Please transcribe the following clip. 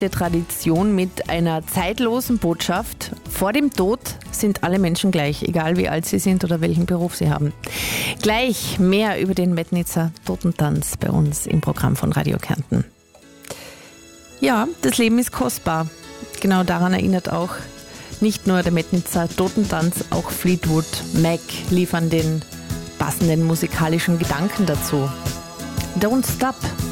Tradition mit einer zeitlosen Botschaft. Vor dem Tod sind alle Menschen gleich, egal wie alt sie sind oder welchen Beruf sie haben. Gleich mehr über den Metnitzer Totentanz bei uns im Programm von Radio Kärnten. Ja, das Leben ist kostbar. Genau daran erinnert auch nicht nur der Metnitzer Totentanz, auch Fleetwood Mac liefern den passenden musikalischen Gedanken dazu. Don't Stop.